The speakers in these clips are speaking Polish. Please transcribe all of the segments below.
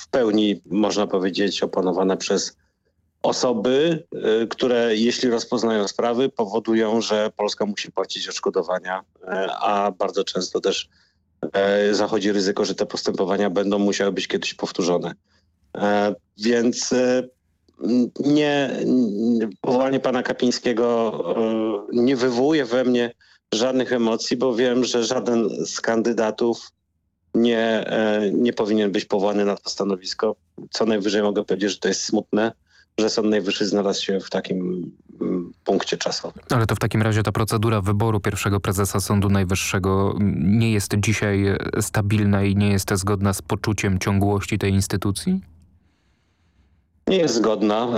w pełni, można powiedzieć, opanowana przez osoby, które jeśli rozpoznają sprawy, powodują, że Polska musi płacić odszkodowania, a bardzo często też zachodzi ryzyko, że te postępowania będą musiały być kiedyś powtórzone. Więc powołanie pana Kapińskiego nie wywołuje we mnie żadnych emocji, bo wiem, że żaden z kandydatów nie powinien być powołany na to stanowisko. Co najwyżej mogę powiedzieć, że to jest smutne, że Sąd Najwyższy znalazł się w takim punkcie czasowym. Ale to w takim razie ta procedura wyboru pierwszego prezesa Sądu Najwyższego nie jest dzisiaj stabilna i nie jest zgodna z poczuciem ciągłości tej instytucji? Nie jest zgodna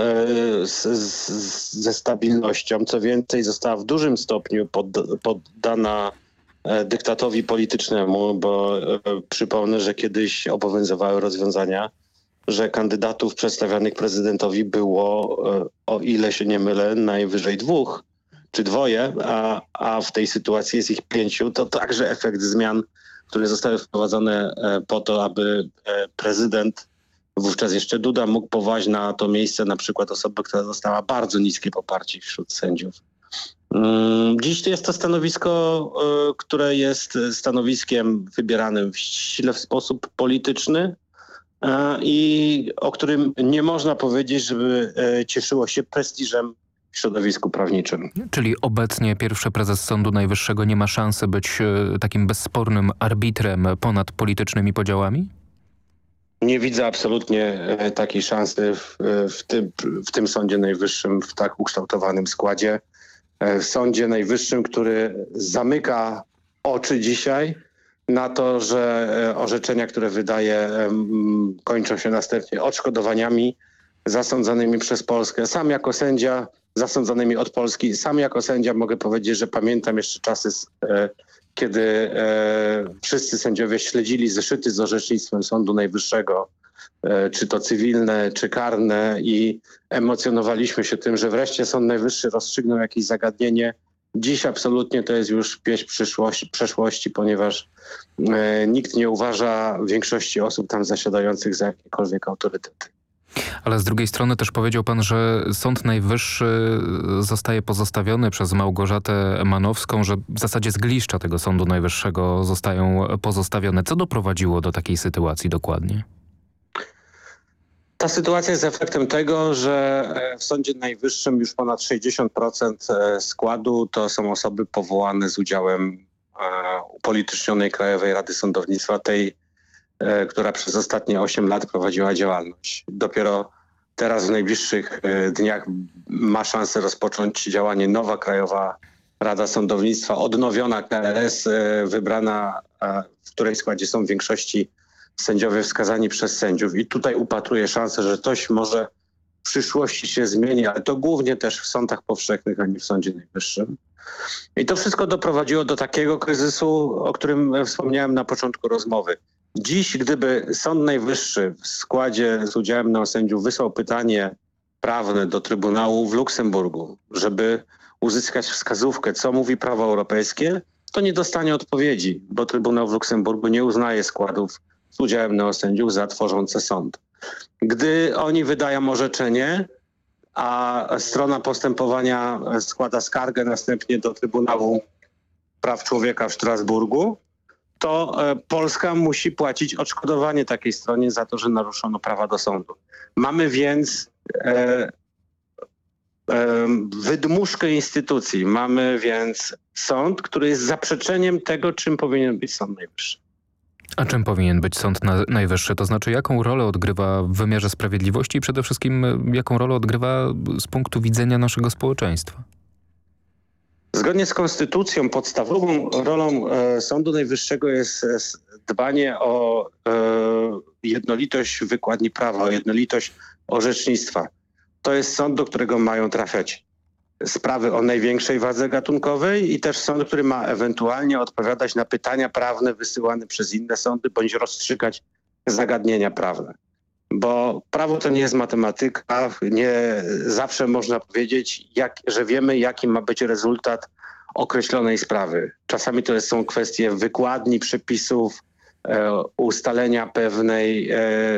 ze stabilnością. Co więcej, została w dużym stopniu poddana dyktatowi politycznemu, bo przypomnę, że kiedyś obowiązywały rozwiązania, że kandydatów przedstawianych prezydentowi było, o ile się nie mylę, najwyżej 2 czy 2, a w tej sytuacji jest ich 5. To także efekt zmian, które zostały wprowadzone po to, aby prezydent, wówczas jeszcze Duda, mógł powołać na to miejsce na przykład osobę, która dostała bardzo niskie poparcie wśród sędziów. Dziś jest to stanowisko, które jest stanowiskiem wybieranym ściśle w sposób polityczny i o którym nie można powiedzieć, żeby cieszyło się prestiżem w środowisku prawniczym. Czyli obecnie pierwszy prezes Sądu Najwyższego nie ma szansy być takim bezspornym arbitrem ponad politycznymi podziałami? Nie widzę absolutnie takiej szansy w tym Sądzie Najwyższym, w tak ukształtowanym składzie. W Sądzie Najwyższym, który zamyka oczy dzisiaj na to, że orzeczenia, które wydaje, kończą się następnie odszkodowaniami zasądzanymi przez Polskę. Sam jako sędzia zasądzanymi od Polski, sam jako sędzia mogę powiedzieć, że pamiętam jeszcze czasy, kiedy wszyscy sędziowie śledzili zeszyty z orzecznictwem Sądu Najwyższego, czy to cywilne, czy karne, i emocjonowaliśmy się tym, że wreszcie Sąd Najwyższy rozstrzygnął jakieś zagadnienie. Dziś absolutnie to jest już pieśń przeszłości, ponieważ nikt nie uważa większości osób tam zasiadających za jakiekolwiek autorytety. Ale z drugiej strony też powiedział pan, że Sąd Najwyższy zostaje pozostawiony przez Małgorzatę Manowską, że w zasadzie zgliszcza tego Sądu Najwyższego zostają pozostawione. Co doprowadziło do takiej sytuacji dokładnie? Ta sytuacja jest efektem tego, że w Sądzie Najwyższym już ponad 60% składu to są osoby powołane z udziałem upolitycznionej Krajowej Rady Sądownictwa, tej, która przez ostatnie 8 lat prowadziła działalność. Dopiero teraz w najbliższych dniach ma szansę rozpocząć działanie nowa Krajowa Rada Sądownictwa, odnowiona KRS, wybrana, w której składzie są w większości sędziowie wskazani przez sędziów. I tutaj upatruję szansę, że coś może w przyszłości się zmieni, ale to głównie też w sądach powszechnych, a nie w Sądzie Najwyższym. I to wszystko doprowadziło do takiego kryzysu, o którym wspomniałem na początku rozmowy. Dziś, gdyby Sąd Najwyższy w składzie z udziałem neosędziów wysłał pytanie prawne do Trybunału w Luksemburgu, żeby uzyskać wskazówkę, co mówi prawo europejskie, to nie dostanie odpowiedzi, bo Trybunał w Luksemburgu nie uznaje składów z udziałem neosędziów za tworzące sąd. Gdy oni wydają orzeczenie, a strona postępowania składa skargę następnie do Trybunału Praw Człowieka w Strasburgu, to Polska musi płacić odszkodowanie takiej stronie za to, że naruszono prawa do sądu. Mamy więc wydmuszkę instytucji. Mamy więc sąd, który jest zaprzeczeniem tego, czym powinien być Sąd Najwyższy. A czym powinien być Sąd Najwyższy? To znaczy, jaką rolę odgrywa w wymiarze sprawiedliwości i przede wszystkim jaką rolę odgrywa z punktu widzenia naszego społeczeństwa? Zgodnie z konstytucją podstawową rolą Sądu Najwyższego jest dbanie o jednolitość wykładni prawa, o jednolitość orzecznictwa. To jest sąd, do którego mają trafiać sprawy o największej wadze gatunkowej i też sąd, który ma ewentualnie odpowiadać na pytania prawne wysyłane przez inne sądy bądź rozstrzygać zagadnienia prawne. Bo prawo to nie jest matematyka, nie zawsze można powiedzieć, że wiemy, jaki ma być rezultat określonej sprawy. Czasami to są kwestie wykładni przepisów, ustalenia pewnej